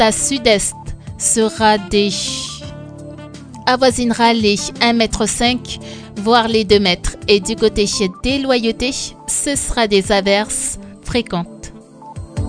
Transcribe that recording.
à sud-est avoisinera les 1,5 m, voire les 2 mètres. Et du côté des loyautés, ce sera des averses fréquentes.